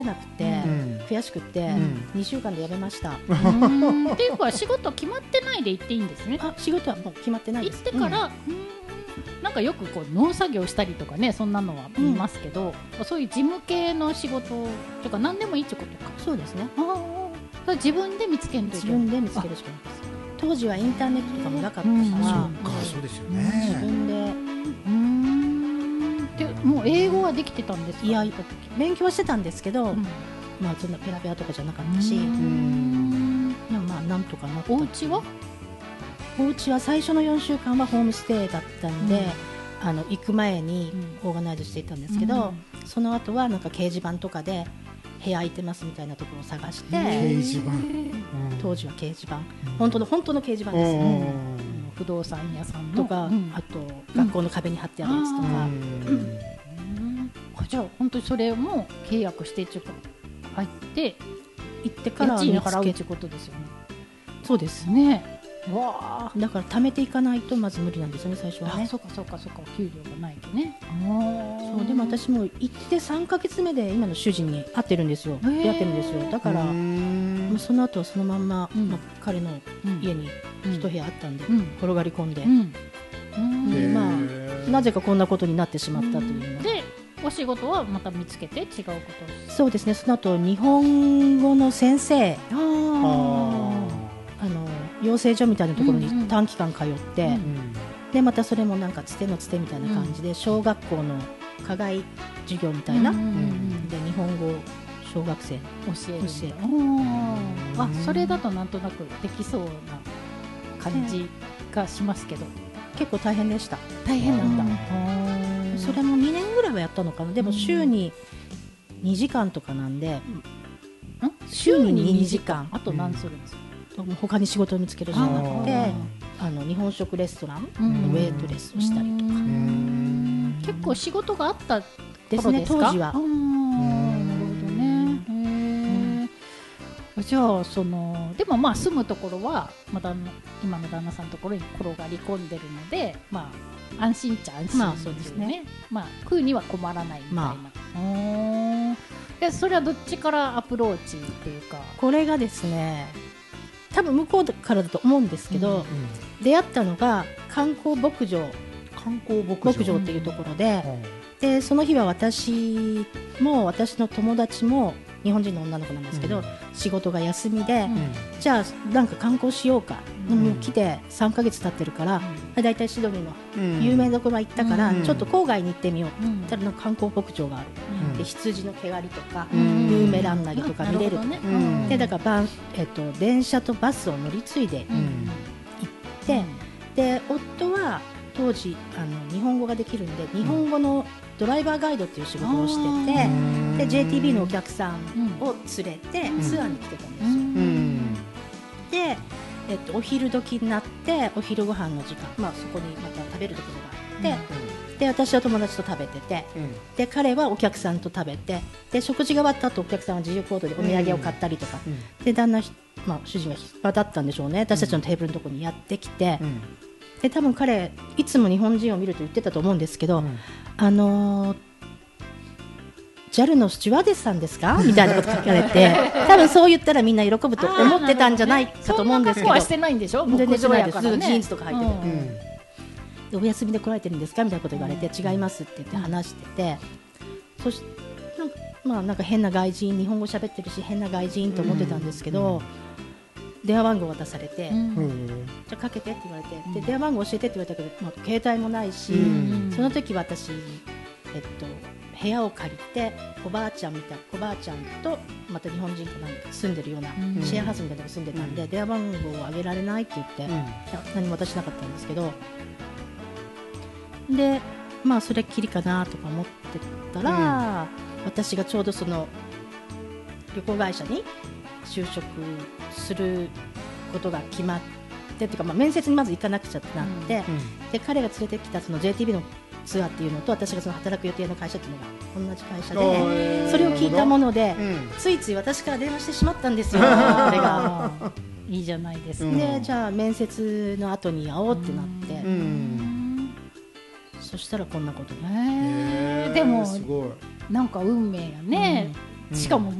なくて、悔しくて、2週間で辞めました。 っていうか仕事決まってないで行っていいんですね。 仕事はもう決まってないです。 行ってから、なんかよくこう農作業したりとかね、そんなのは見ますけど、そういう事務系の仕事とか何でもいいってことか。 そうですね。 自分で見つける自分で見つけるしかないです。当時はインターネットとかもなかったから、 そうですよね。 自分で。もう英語はできてたんですか？ いや、勉強はしてたんですけど、まあそんなペラペラとかじゃなかったし、まあなんとかなった。 お家は最初の4週間はホームステイだったんで、行く前にオーガナイズしていたんですけど、その後はなんか掲示板とかで部屋空いてますみたいなところを探して、 掲示板、 当時は掲示板、本当の掲示板ですよ、 不動産屋さんとか、あと学校の壁に貼ってあるやつとか、 じゃあ本当にそれも契約して入って行ってから家賃払うってことですよね。 そうですね。 だから貯めていかないとまず無理なんですよね、最初はね。 そうか給料がないとね。 そうでも私も行って3ヶ月目で今の主人に会ってるんですよ、出会ってるんですよ。だからもうその後はそのまんま、彼の家に一部屋あったんで、転がり込んで、まあなぜかこんなことになってしまったというので、お仕事はまた見つけて違うことをそうですね。その後日本語の先生、養成所みたいなところに短期間通って、でまたそれもなんかつてのつてみたいな感じで、小学校の課外授業みたいな、で日本語小学生教える。 それだとなんとなくできそうな感じがしますけど、 結構大変でした。 大変なんだ。 それも2年ぐらいはやったのかな。でも週に2時間とかなんで、週に2時間、 あと何するんですか？ 他に仕事を見つけるじゃなくて、日本食レストランのウェイトレスをしたりとか、 結構仕事があったですね、当時は。 なるほどね。じゃあでもまあ住むところは今の旦那さんのところに転がり込んでるので、まあ安心っちゃ安心ですよね。まあ食うには困らないみたいな。それはどっちからアプローチっていうか。 これがですね、多分向こうからだと思うんですけど、出会ったのが観光牧場っていうところで、でその日は私も私の友達も日本人の女の子なんですけど、仕事が休みで、じゃあなんか観光しようか、もう来て3ヶ月経ってるから、だいたいシドニーの有名なところは行ったから、ちょっと郊外に行ってみようって言ったら、なんか観光牧場がある、で羊の毛刈りとか、ブーメラン投げとか見れると、でだから電車とバスを乗り継いで行って、で夫は当時日本語ができるんで、日本語のドライバーガイドっていう仕事をしてて、で JTB のお客さんを連れてツアーに来てたんですよ。で、お昼時になってお昼ご飯の時間、そこにまた食べるところがあって、で私は友達と食べてて、で彼はお客さんと食べて、で食事が終わった後お客さんは自由行動でお土産を買ったりとか、で主人が暇だったんでしょうね、私たちのテーブルのところにやってきて、で多分彼いつも日本人を見ると言ってたと思うんですけど、JAL のスチュワーデスさんですかみたいなこと聞かれて、多分そう言ったらみんな喜ぶと思ってたんじゃないかと思うんですけど、 そんな格好はしてないんでしょ？ 全然してないです。 ジーンズとか履いてて、でお休みで来られてるんですかみたいなこと言われて、違いますって言って話してて、そしてなんか変な外人、日本語喋ってるし変な外人と思ってたんですけど、電話番号渡されて、じゃあかけてって言われて、で電話番号教えてって言われたけど、携帯もないし、その時私、部屋を借りておばあちゃんとまた日本人かなんか住んでるような、シェアハウスみたいなとこ住んでたんで、電話番号をあげられないって言って、何も渡しなかったんですけど、でそれっきりかなとか思ってたら、私がちょうどその旅行会社に就職することが決まってっていうか、面接にまず行かなくちゃってなって、で彼が連れてきたその JTB のツアーっていうのと、私がその働く予定の会社っていうのが同じ会社で、それを聞いたもので、ついつい私から電話してしまったんですよ。これがいいじゃないですか。 でじゃあ面接の後に会おうってなって、そしたらこんなことに。 でもなんか運命やね。 しかも